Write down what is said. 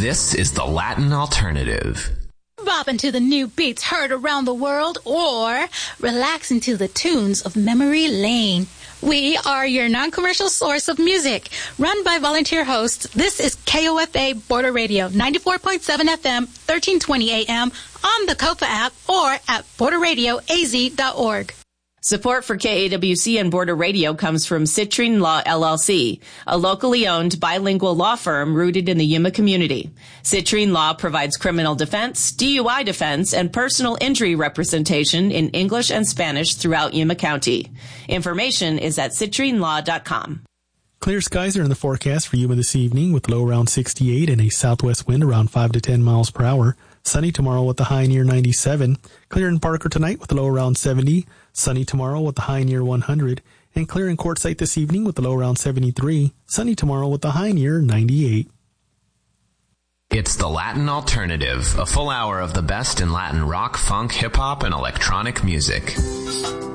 This is the Latin Alternative. Bopping to the new beats heard around the world, or relaxing to the tunes of Memory Lane. We are your non-commercial source of music. Run by volunteer hosts, this is KOFA Border Radio, 94.7 FM, 1320 AM, on the KOFA app, or at borderradioaz.org. Support for KAWC and Border Radio comes from Citrine Law, LLC, a locally owned bilingual law firm rooted in the Yuma community. Citrine Law provides criminal defense, DUI defense, and personal injury representation in English and Spanish throughout Yuma County. Information is at citrinelaw.com. Clear skies are in the forecast for Yuma this evening with low around 68 and a southwest wind around 5 to 10 miles per hour. Sunny tomorrow with the high near 97. Clear in Parker tonight with the low around 70. Sunny tomorrow with the high near 100. And clear in Quartzsite this evening with the low around 73. Sunny tomorrow with the high near 98. It's the Latin Alternative, a full hour of the best in Latin rock, funk, hip-hop, and electronic music.